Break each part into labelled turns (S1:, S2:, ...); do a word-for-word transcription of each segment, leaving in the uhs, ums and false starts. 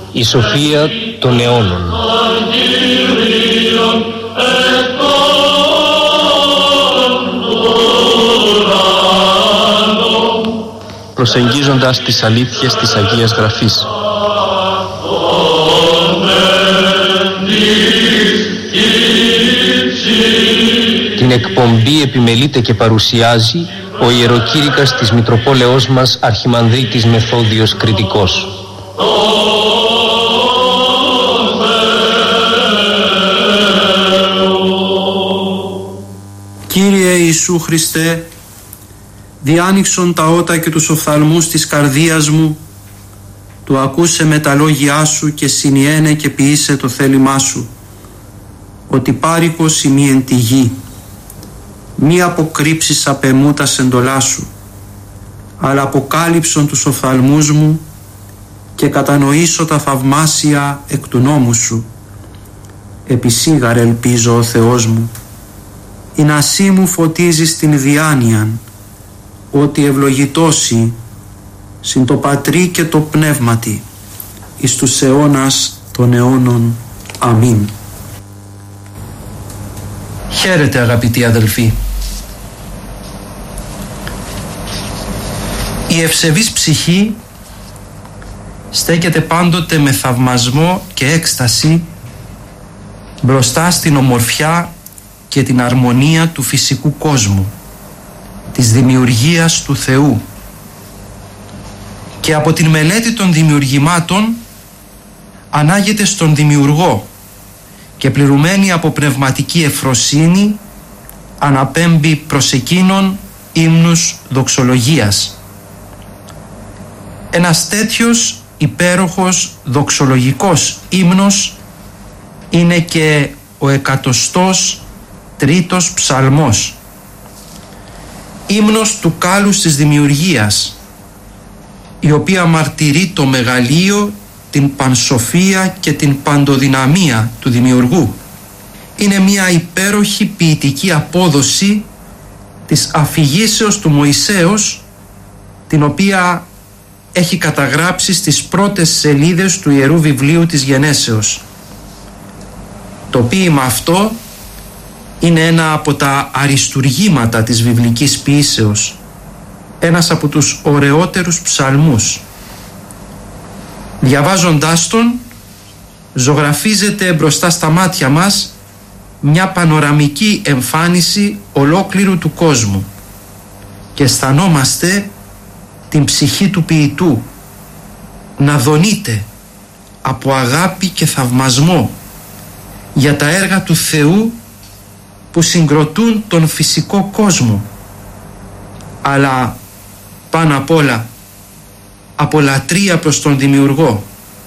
S1: η σοφία των αιώνων. Προσεγγίζοντας τις αλήθειες της Αγίας Γραφής. Την εκπομπή επιμελείται και παρουσιάζει ο ιεροκήρυκας της Μητροπόλεως μας Αρχιμανδρίτης Μεθόδιος Κρητικός.
S2: Κύριε Ιησού Χριστέ, διάνοιξον τα ότα και τους οφθαλμούς της καρδίας μου, του ακούσε με τα λόγια σου και συνιένε και ποιήσε το θέλημά σου, ότι πάρικος ημί εν τη γη, μη αποκρύψεις απ' εμού τα σεντολά σου, αλλά αποκάλυψον τους οφθαλμούς μου και κατανοήσω τα θαυμάσια εκ του νόμου σου. Επισήγαρ ελπίζω ο Θεός μου, η νασί μου φωτίζεις την διάνοιαν, ότι ευλογητώσει συν το Πατρί και το Πνεύματι εις τους αιώνας των αιώνων. Αμήν. Χαίρετε αγαπητοί αδελφοί. Η ευσεβής ψυχή στέκεται πάντοτε με θαυμασμό και έκσταση μπροστά στην ομορφιά και την αρμονία του φυσικού κόσμου, της δημιουργίας του Θεού, και από την μελέτη των δημιουργημάτων ανάγεται στον Δημιουργό και πληρωμένη από πνευματική ευφροσύνη αναπέμπει προς εκείνον ύμνους δοξολογίας. Ένας τέτοιος υπέροχος δοξολογικός ύμνος είναι και ο εκατοστός τρίτος ψαλμός, ύμνος του κάλους της δημιουργίας, η οποία μαρτυρεί το μεγαλείο, την πανσοφία και την παντοδυναμία του Δημιουργού. Είναι μια υπέροχη ποιητική απόδοση της αφηγήσεως του Μωυσέως, την οποία έχει καταγράψει στις πρώτες σελίδες του Ιερού Βιβλίου της Γενέσεως. Το ποίημα αυτό είναι ένα από τα αριστουργήματα της βιβλικής ποίησεως, ένας από τους ωραιότερους ψαλμούς. Διαβάζοντάς τον, ζωγραφίζεται μπροστά στα μάτια μας μια πανοραμική εμφάνιση ολόκληρου του κόσμου και αισθανόμαστε την ψυχή του ποιητού να δονείται από αγάπη και θαυμασμό για τα έργα του Θεού που συγκροτούν τον φυσικό κόσμο, αλλά πάνω απ' όλα από λατρεία προς τον Δημιουργό.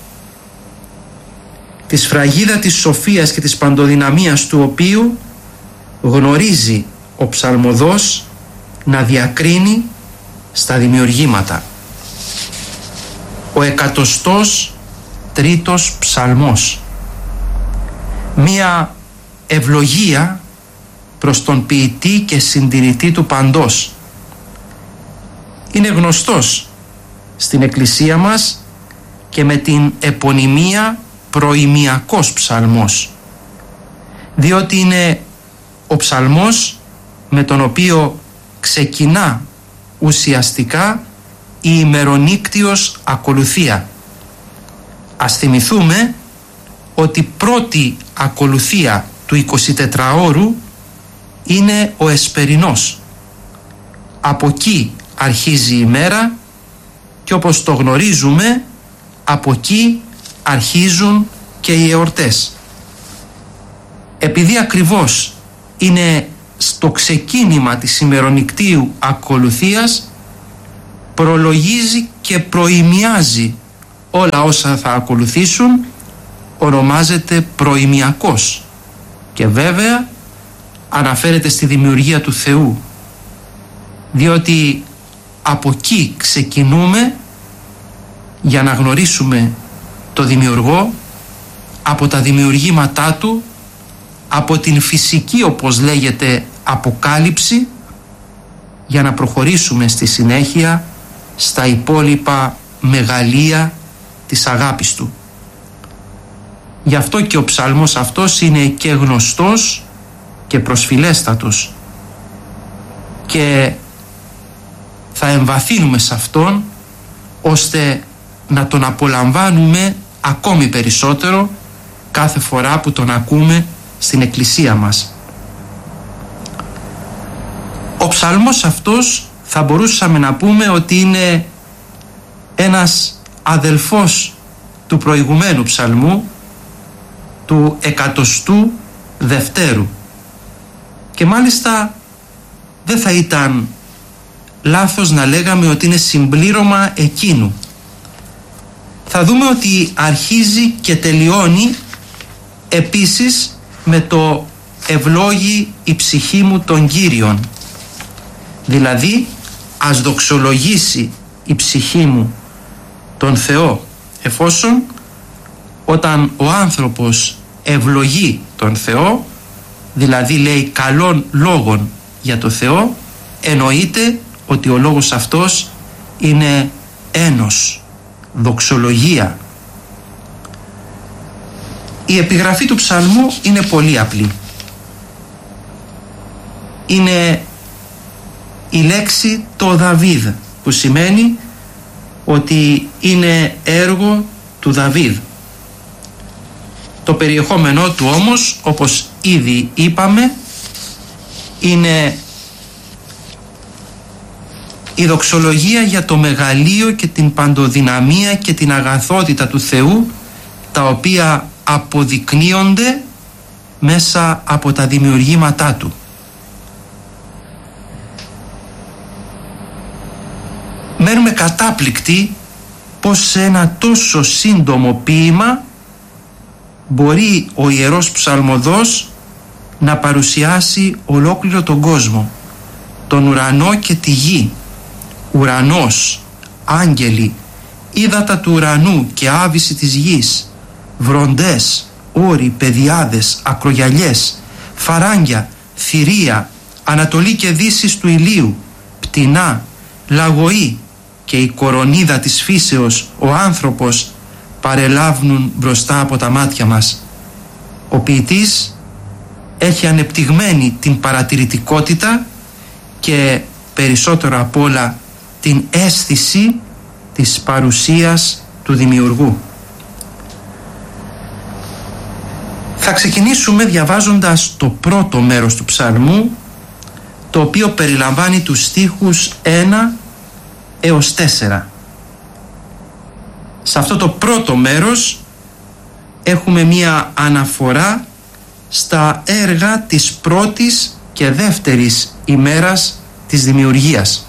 S2: Τη σφραγίδα της σοφίας και της παντοδυναμίας του οποίου γνωρίζει ο ψαλμοδός να διακρίνει στα δημιουργήματα. Ο εκατοστός τρίτος ψαλμός, μία ευλογία προς τον ποιητή και συντηρητή του παντός. Είναι γνωστός στην Εκκλησία μας και με την επωνυμία προημιακός ψαλμός, διότι είναι ο ψαλμός με τον οποίο ξεκινά ουσιαστικά η ημερονύκτιος ακολουθία. Ας θυμηθούμε ότι πρώτη ακολουθία του εικοσιτετραώρου είναι ο εσπερινός. Από εκεί αρχίζει η μέρα και όπως το γνωρίζουμε, από εκεί αρχίζουν και οι εορτές. Επειδή ακριβώς είναι στο ξεκίνημα της ημερονυκτίου ακολουθίας, προλογίζει και προημιάζει όλα όσα θα ακολουθήσουν, ονομάζεται προημιακός και βέβαια αναφέρεται στη δημιουργία του Θεού, διότι από εκεί ξεκινούμε για να γνωρίσουμε το Δημιουργό, από τα δημιουργήματά του, από την φυσική, όπως λέγεται, αποκάλυψη, για να προχωρήσουμε στη συνέχεια στα υπόλοιπα μεγαλεία της αγάπης του. Γι' αυτό και ο ψαλμός αυτός είναι και γνωστός και προσφυλέστατος, και θα εμβαθύνουμε σε αυτόν ώστε να τον απολαμβάνουμε ακόμη περισσότερο κάθε φορά που τον ακούμε στην εκκλησία μας. Ο ψαλμός αυτός θα μπορούσαμε να πούμε ότι είναι ένας αδελφός του προηγουμένου ψαλμού, του εκατοστού δευτέρου, και μάλιστα δεν θα ήταν λάθος να λέγαμε ότι είναι συμπλήρωμα εκείνου. Θα δούμε ότι αρχίζει και τελειώνει επίσης με το «ευλόγη η ψυχή μου τον Κύριον», δηλαδή ας δοξολογήσει η ψυχή μου τον Θεό, εφόσον όταν ο άνθρωπος ευλογεί τον Θεό, δηλαδή λέει καλών λόγων για το Θεό, εννοείται ότι ο λόγος αυτός είναι ένος, δοξολογία. Η επιγραφή του ψαλμού είναι πολύ απλή. Είναι η λέξη το Δαβίδ, που σημαίνει ότι είναι έργο του Δαβίδ. Το περιεχόμενό του όμως, όπως ήδη είπαμε, είναι η δοξολογία για το μεγαλείο και την παντοδυναμία και την αγαθότητα του Θεού, τα οποία αποδεικνύονται μέσα από τα δημιουργήματά του. Μένουμε κατάπληκτοι πως σε ένα τόσο σύντομο ποίημα μπορεί ο Ιερός Ψαλμοδός να παρουσιάσει ολόκληρο τον κόσμο, τον ουρανό και τη γη, ουρανός, άγγελοι, ύδατα του ουρανού και άβυση της γης, βροντές, όροι, πεδιάδες, ακρογιαλιές, φαράγγια, θηρία, ανατολή και δύσης του ηλίου, πτηνά, λαγωή και η κορονίδα της φύσεως, ο άνθρωπος, παρελάβνουν μπροστά από τα μάτια μας. Ο ποιητής έχει ανεπτυγμένη την παρατηρητικότητα και περισσότερο απ' όλα την αίσθηση της παρουσίας του δημιουργού. Θα ξεκινήσουμε διαβάζοντας το πρώτο μέρος του ψαλμού, το οποίο περιλαμβάνει τους στίχους ένα έως τέσσερα. Σε αυτό το πρώτο μέρος έχουμε μία αναφορά στα έργα της πρώτης και δεύτερης ημέρας της δημιουργίας.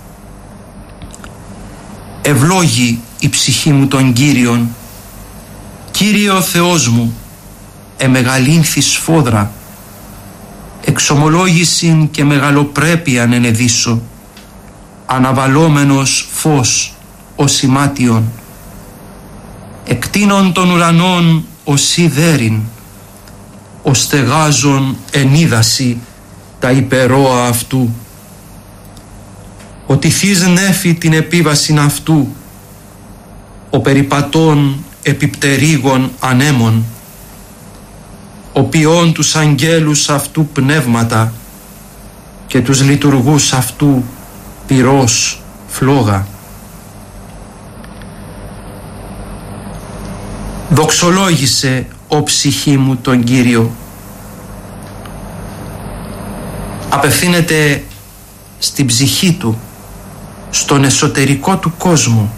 S2: «Ευλόγη η ψυχή μου τον Κύριον, Κύριε ο Θεός μου, εμεγαλύνθη σφόδρα, εξομολόγησιν και μεγαλοπρέπειαν ενεδίσω, αναβαλόμενος φως ο σημάτιον, εκτείνων των ουρανών ο σιδέριν, ο στεγάζων ενίδαση τα υπερόα αυτού, ο τυθείς νέφη την επίβασιν αυτού, ο περιπατών επιπτερίγων ανέμων, ο ποιών τους αγγέλους αυτού πνεύματα και τους λειτουργούς αυτού πυρός φλόγα. Δοξολόγησε ο ψυχή μου τον Κύριο». Απευθύνεται στην ψυχή του, στον εσωτερικό του κόσμο.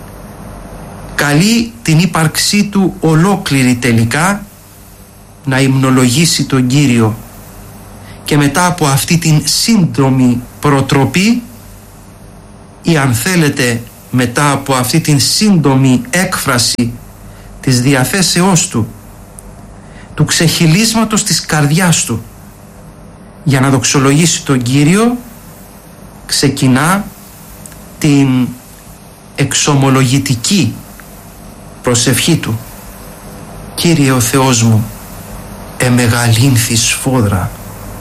S2: Καλεί την ύπαρξή του ολόκληρη τελικά να υμνολογήσει τον Κύριο, και μετά από αυτή την σύντομη προτροπή, ή αν θέλετε μετά από αυτή την σύντομη έκφραση της διαθέσεώς του, του ξεχυλίσματος της καρδιάς του για να δοξολογήσει τον Κύριο, ξεκινά την εξομολογητική προσευχή του. «Κύριε ο Θεός μου, εμεγαλύνθη σφόδρα».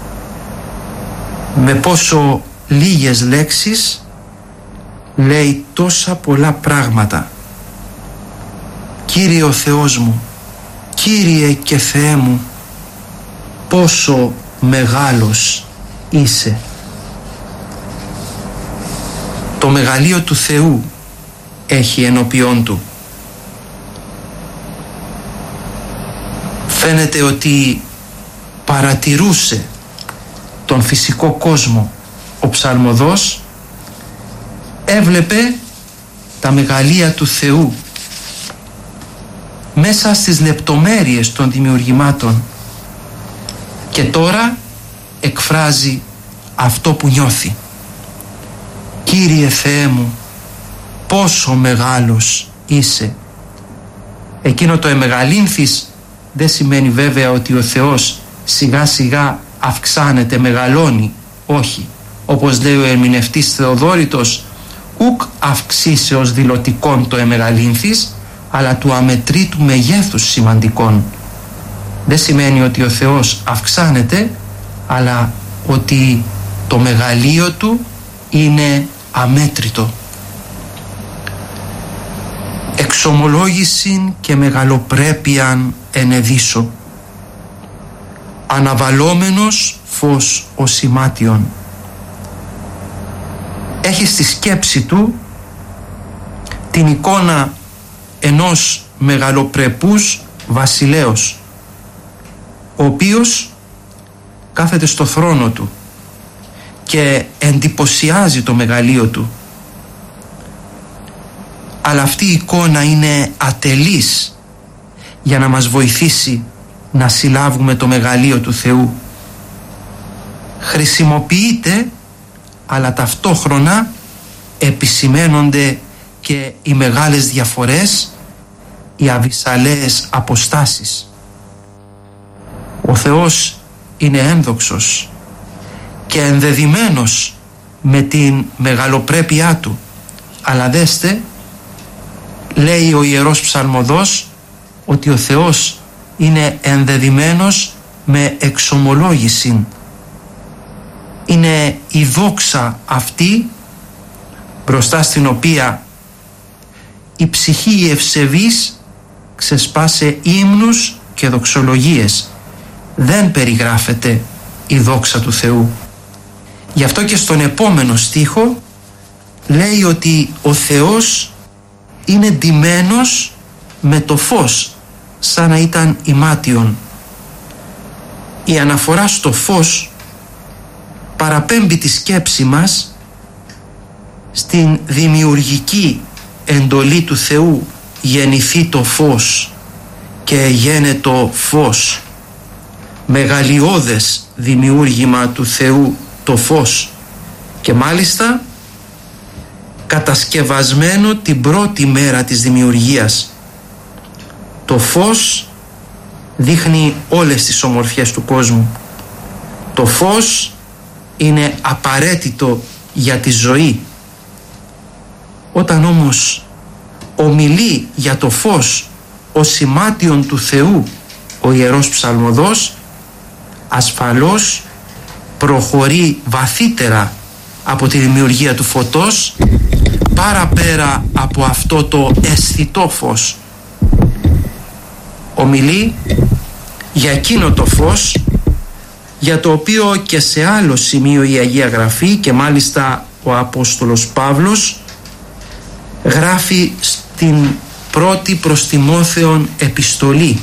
S2: Με πόσο λίγες λέξεις λέει τόσα πολλά πράγματα. «Κύριε ο Θεός μου, Κύριε και Θεέ μου, πόσο μεγάλος είσαι. Το μεγαλείο του Θεού έχει ενώπιόν του. Φαίνεται ότι παρατηρούσε τον φυσικό κόσμο ο ψαλμοδός, έβλεπε τα μεγαλεία του Θεού μέσα στις λεπτομέρειες των δημιουργημάτων και τώρα εκφράζει αυτό που νιώθει. Κύριε Θεέ μου, πόσο μεγάλος είσαι. Εκείνο το εμεγαλύνθης δεν σημαίνει βέβαια ότι ο Θεός σιγά σιγά αυξάνεται, μεγαλώνει. Όχι. Όπως λέει ο ερμηνευτής Θεοδόρητος, ουκ αυξήσεως δηλωτικόν το εμεγαλύνθης, αλλά του αμετρήτου μεγέθους σημαντικών. Δεν σημαίνει ότι ο Θεός αυξάνεται, αλλά ότι το μεγαλείο του είναι αμέτρητο. Εξομολόγησιν και μεγαλοπρέπειαν ενεδίσω, αναβαλόμενος φως οσημάτιον. Έχει στη σκέψη του την εικόνα ενός μεγαλοπρεπούς βασιλέως, ο οποίος κάθεται στο θρόνο του και εντυπωσιάζει το μεγαλείο του. Αλλά αυτή η εικόνα είναι ατελής για να μας βοηθήσει να συλλάβουμε το μεγαλείο του Θεού. Χρησιμοποιείται, αλλά ταυτόχρονα επισημαίνονται και οι μεγάλες διαφορές, οι αβυσαλαίες αποστάσεις. Ο Θεός είναι ένδοξος και ενδεδειμένος με την μεγαλοπρέπειά του, αλλά δέστε, λέει ο Ιερός Ψαλμοδός ότι ο Θεός είναι ενδεδειμένος με εξομολόγηση. Είναι η δόξα αυτή μπροστά στην οποία η ψυχή η ευσεβής ξεσπάσε ύμνους και δοξολογίες. Δεν περιγράφεται η δόξα του Θεού. Γι' αυτό και στον επόμενο στίχο λέει ότι ο Θεός είναι ντυμένος με το φως, σαν να ήταν ημάτιον. Η αναφορά στο φως παραπέμπει τη σκέψη μας στην δημιουργική εντολή του Θεού, γεννηθεί το φως και γένετο φως. Μεγαλειώδες δημιούργημα του Θεού το φως, και μάλιστα κατασκευασμένο την πρώτη μέρα της δημιουργίας. Το φως δείχνει όλες τις ομορφιές του κόσμου. Το φως είναι απαραίτητο για τη ζωή. Όταν όμως ομιλεί για το φως ως σημάτιον του Θεού ο Ιερός Ψαλμοδός, ασφαλώς προχωρεί βαθύτερα από τη δημιουργία του φωτός, παραπέρα από αυτό το αισθητό φως. Ομιλεί για εκείνο το φως για το οποίο και σε άλλο σημείο η Αγία Γραφή, και μάλιστα ο Απόστολος Παύλος γράφει στην πρώτη προς Τιμόθεον επιστολή.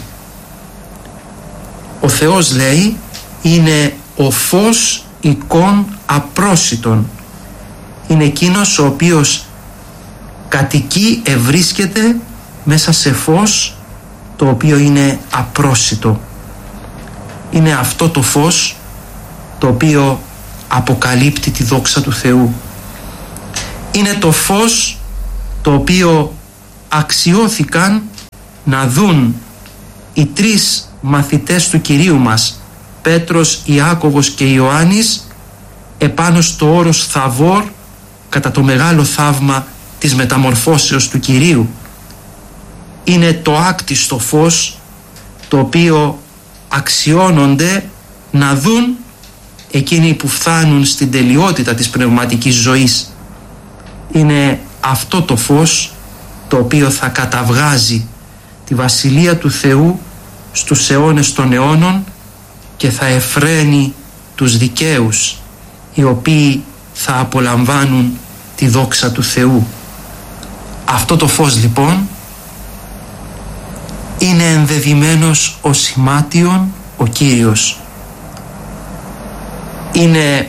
S2: Ο Θεός, λέει, είναι ο φως εικόν απρόσιτον. Είναι εκείνος ο οποίος κατοικεί, ευρίσκεται μέσα σε φως το οποίο είναι απρόσιτο. Είναι αυτό το φως το οποίο αποκαλύπτει τη δόξα του Θεού. Είναι το φως το οποίο αξιώθηκαν να δουν οι τρεις μαθητές του Κυρίου μας, Πέτρος, Ιάκωβος και Ιωάννης, επάνω στο όρος Θαβόρ, κατά το μεγάλο θαύμα της μεταμορφώσεως του Κυρίου. Είναι το άκτιστο φως το οποίο αξιώνονται να δουν εκείνοι που φτάνουν στην τελειότητα της πνευματικής ζωής. Είναι αυτό το φως το οποίο θα καταβγάζει τη Βασιλεία του Θεού στους αιώνες των αιώνων και θα εφραίνει τους δικαίους, οι οποίοι θα απολαμβάνουν τη δόξα του Θεού. Αυτό το φως λοιπόν είναι ενδεδειμένος ως σημάτιον ο Κύριος. Είναι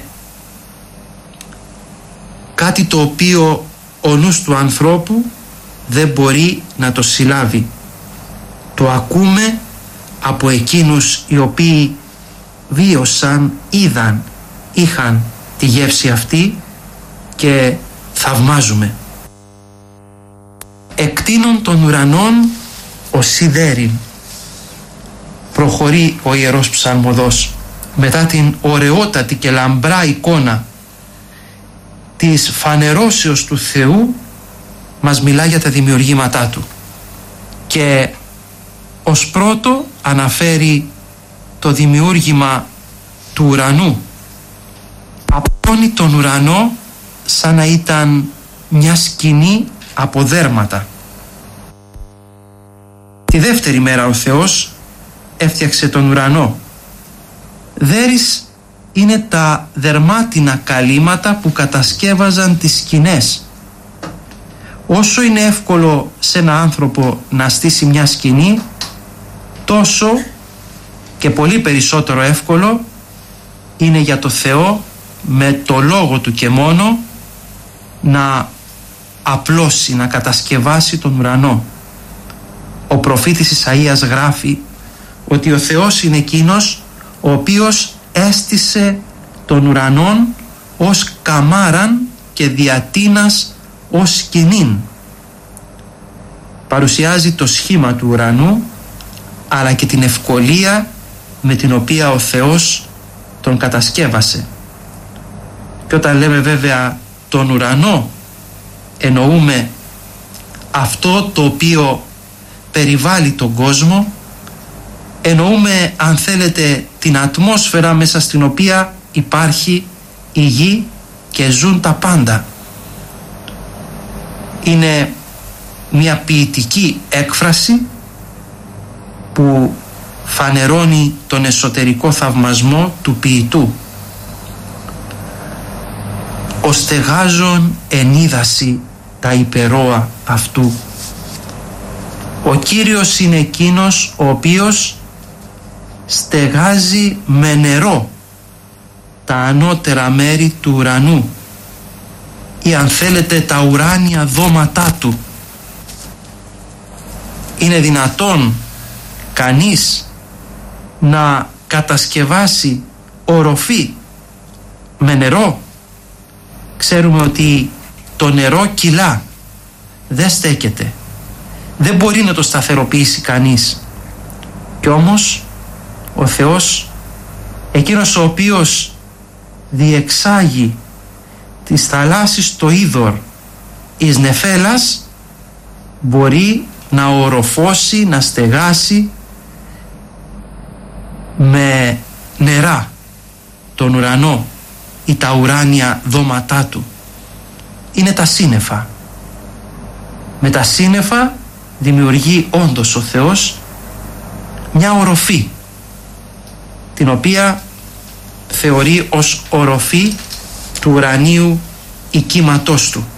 S2: κάτι το οποίο ο νους του ανθρώπου δεν μπορεί να το συλλάβει. Το ακούμε από εκείνους οι οποίοι βίωσαν, είδαν, είχαν τη γεύση αυτή και θαυμάζουμε. Εκτείνων των ουρανών ο σιδέριν, προχωρεί ο Ιερός Ψαλμοδός μετά την ωραιότατη και λαμπρά εικόνα της φανερώσεως του Θεού. Μας μιλά για τα δημιουργήματά Του και ως πρώτο αναφέρει το δημιούργημα του ουρανού. Απώνει τον ουρανό σαν να ήταν μια σκηνή από δέρματα. Τη δεύτερη μέρα ο Θεός έφτιαξε τον ουρανό. Δέρης είναι τα δερμάτινα καλύματα που κατασκεύαζαν τις σκηνές. Όσο είναι εύκολο σε ένα άνθρωπο να στήσει μια σκηνή, τόσο και πολύ περισσότερο εύκολο είναι για το Θεό με το λόγο Του και μόνο να απλώσει, να κατασκευάσει τον ουρανό. Ο προφήτης Ισαΐας γράφει ότι ο Θεός είναι εκείνος ο οποίος έστησε τον ουρανόν ως καμάραν και διατείνας ως σκηνήν. Παρουσιάζει το σχήμα του ουρανού αλλά και την ευκολία με την οποία ο Θεός τον κατασκεύασε. Και όταν λέμε βέβαια τον ουρανό, εννοούμε αυτό το οποίο περιβάλλει τον κόσμο, εννοούμε αν θέλετε την ατμόσφαιρα μέσα στην οποία υπάρχει η γη και ζουν τα πάντα. Είναι μια ποιητική έκφραση που φανερώνει τον εσωτερικό θαυμασμό του ποιητού. Ο στεγάζων ενίδαση τα υπερόα αυτού. Ο Κύριος είναι εκείνος ο οποίος στεγάζει με νερό τα ανώτερα μέρη του ουρανού ή αν θέλετε τα ουράνια δώματά Του. Είναι δυνατόν κανείς να κατασκευάσει οροφή με νερό? Ξέρουμε ότι το νερό κυλά, δεν στέκεται, δεν μπορεί να το σταθεροποιήσει κανείς. Κι όμως ο Θεός, εκείνος ο οποίος διεξάγει τις θαλάσσης το είδωρ εις νεφέλας, μπορεί να οροφώσει, να στεγάσει με νερά τον ουρανό ή τα ουράνια δώματά Του. Είναι τα σύννεφα. Με τα σύννεφα δημιουργεί όντως ο Θεός μια οροφή, την οποία θεωρεί ως οροφή του ουρανίου οικίματός Του.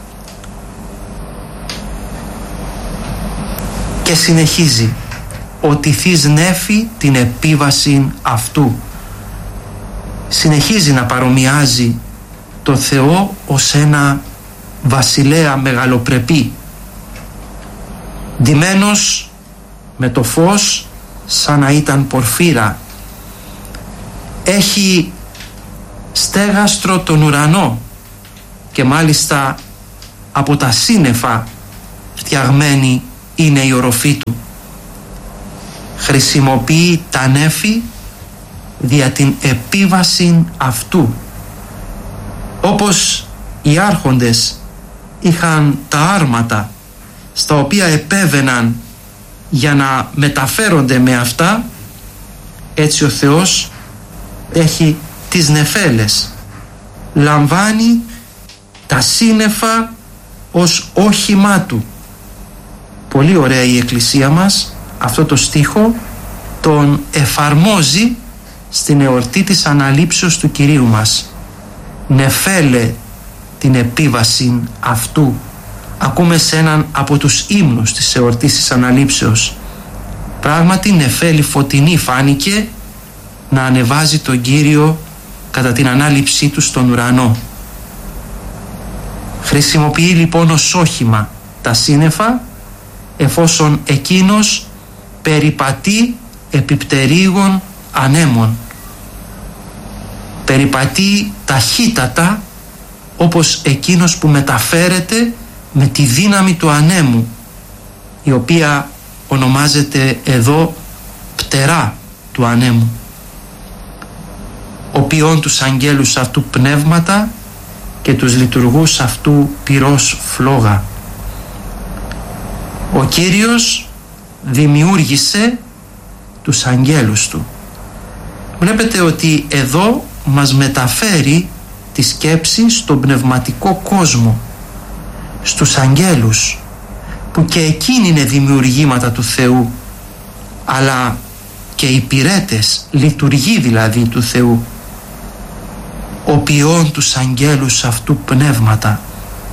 S2: Και συνεχίζει ότι θείς νέφη την επίβαση αυτού. Συνεχίζει να παρομοιάζει το Θεό ως ένα βασιλέα μεγαλοπρεπή, ντυμένος με το φως σαν να ήταν πορφύρα. Έχει στέγαστρο τον ουρανό και μάλιστα από τα σύννεφα φτιαγμένη είναι η οροφή Του. Χρησιμοποιεί τα νέφη δια την επίβαση αυτού. Όπως οι άρχοντες είχαν τα άρματα στα οποία επέβαιναν για να μεταφέρονται με αυτά, έτσι ο Θεός έχει τις νεφέλες. Λαμβάνει τα σύννεφα ως όχημά Του. Πολύ ωραία η Εκκλησία μας αυτό το στίχο τον εφαρμόζει στην εορτή της Αναλήψεως του Κυρίου μας. Νεφέλε την επίβαση αυτού ακούμε σε έναν από τους ύμνους της εορτής της Αναλήψεως. Πράγματι νεφέλη φωτεινή φάνηκε να ανεβάζει τον Κύριο κατά την ανάληψή του στον ουρανό. Χρησιμοποιεί λοιπόν ως όχημα τα σύννεφα, εφόσον εκείνος περιπατεί επιπτερίγων ανέμων. Περιπατεί ταχύτατα όπως εκείνος που μεταφέρεται με τη δύναμη του ανέμου, η οποία ονομάζεται εδώ πτερά του ανέμου. Οποιών τους αγγέλους αυτού πνεύματα και τους λειτουργούς αυτού πυρός φλόγα. Ο Κύριος δημιούργησε τους αγγέλους του. Βλέπετε ότι εδώ μας μεταφέρει τη σκέψη στον πνευματικό κόσμο, στους αγγέλους, που και εκείνοι είναι δημιουργήματα του Θεού, αλλά και υπηρέτες, λειτουργοί δηλαδή του Θεού. Οποιών τους αγγέλους αυτού πνεύματα.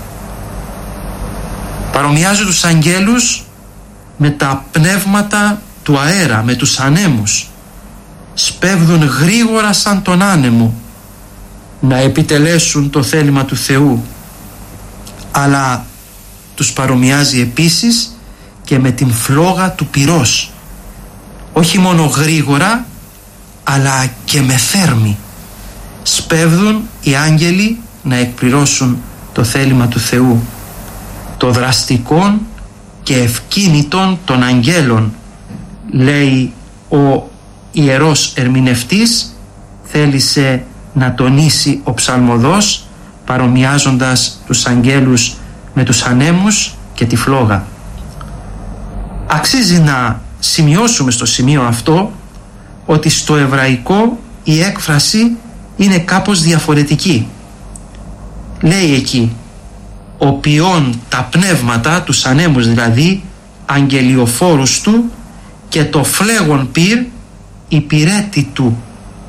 S2: Παρομοιάζει τους αγγέλους με τα πνεύματα του αέρα, με τους ανέμους. Σπέβδουν γρήγορα σαν τον άνεμο να επιτελέσουν το θέλημα του Θεού, αλλά τους παρομοιάζει επίσης και με την φλόγα του πυρός, όχι μόνο γρήγορα αλλά και με θέρμη. Σπέβδουν οι άγγελοι να εκπληρώσουν το θέλημα του Θεού. Το δραστικόν και ευκίνητον των αγγέλων, λέει ο ιερός ερμηνευτής, θέλησε να τονίσει ο ψαλμοδός, παρομοιάζοντας τους αγγέλους με τους ανέμους και τη φλόγα. Αξίζει να σημειώσουμε στο σημείο αυτό ότι στο εβραϊκό η έκφραση είναι κάπως διαφορετική. Λέει εκεί «Οποιών τα πνεύματα», τους ανέμους δηλαδή, αγγελιοφόρους του, και το φλέγον πυρ υπηρέτη του.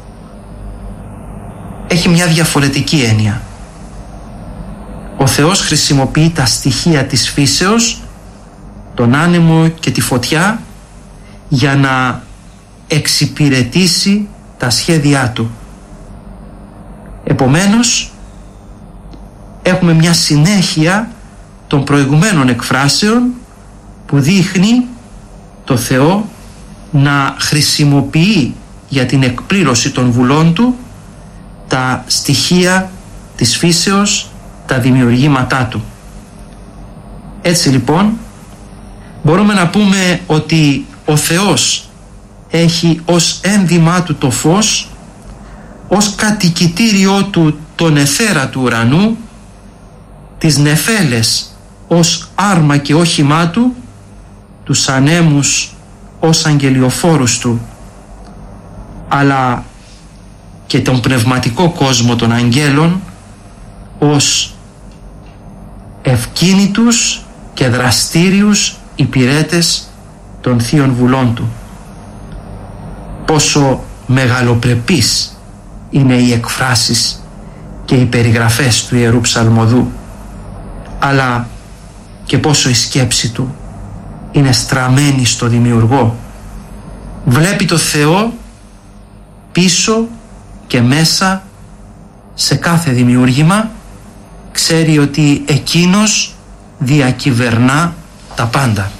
S2: Έχει μια διαφορετική έννοια. Ο Θεός χρησιμοποιεί τα στοιχεία της φύσεως, τον άνεμο και τη φωτιά, για να εξυπηρετήσει τα σχέδιά του. Επομένως έχουμε μια συνέχεια των προηγουμένων εκφράσεων που δείχνει το Θεό να χρησιμοποιεί για την εκπλήρωση των βουλών του τα στοιχεία της φύσεως, τα δημιουργήματά του. Έτσι λοιπόν μπορούμε να πούμε ότι ο Θεός έχει ως ένδυμά του το φως, ως κατοικητήριό του τον αιθέρα του ουρανού, τις νεφέλες ως άρμα και όχημά του, τους ανέμους ως αγγελιοφόρους του, αλλά και τον πνευματικό κόσμο των αγγέλων ως ευκίνητους και δραστήριους υπηρέτες των θείων βουλών του. Πόσο μεγαλοπρεπείς είναι οι εκφράσεις και οι περιγραφές του Ιερού Ψαλμοδού, αλλά και πόσο η σκέψη του είναι στραμμένη στο Δημιουργό. Βλέπει το Θεό πίσω και μέσα σε κάθε δημιούργημα, ξέρει ότι εκείνος διακυβερνά τα πάντα.